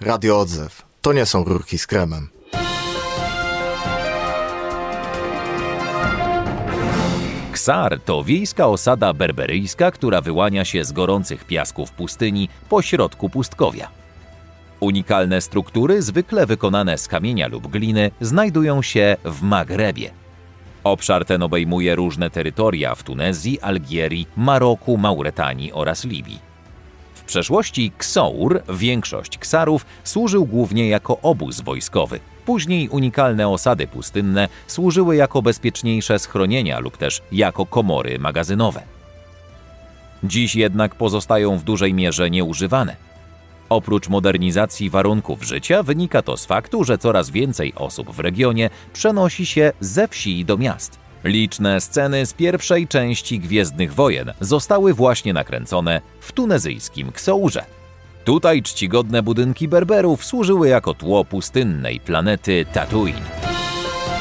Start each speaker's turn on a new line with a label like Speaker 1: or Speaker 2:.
Speaker 1: Radio Odzew. To nie są rurki z kremem.
Speaker 2: Ksar to wiejska osada berberyjska, która wyłania się z gorących piasków pustyni pośrodku pustkowia. Unikalne struktury, zwykle wykonane z kamienia lub gliny, znajdują się w Magrebie. Obszar ten obejmuje różne terytoria w Tunezji, Algierii, Maroku, Mauretanii oraz Libii. W przeszłości Ksour, większość Ksarów, służył głównie jako obóz wojskowy. Później unikalne osady pustynne służyły jako bezpieczniejsze schronienia lub też jako komory magazynowe. Dziś jednak pozostają w dużej mierze nieużywane. Oprócz modernizacji warunków życia wynika to z faktu, że coraz więcej osób w regionie przenosi się ze wsi do miast. Liczne sceny z pierwszej części Gwiezdnych Wojen zostały właśnie nakręcone w tunezyjskim Ksourze. Tutaj czcigodne budynki Berberów służyły jako tło pustynnej planety Tatooine.